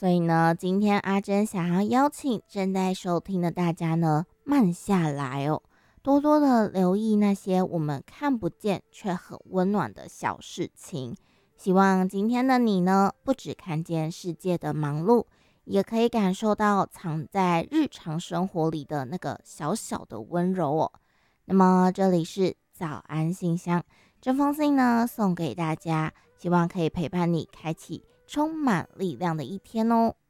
所以呢，今天阿珍想要邀请正在收听的大家呢，慢下来哦，多多的留意那些我们看不见却很温暖的小事情。希望今天的你呢，不只看见世界的忙碌，也可以感受到藏在日常生活里的那个小小的温柔哦。那么这里是早安信箱，这封信呢送给大家，希望可以陪伴你开启充满力量的一天哦。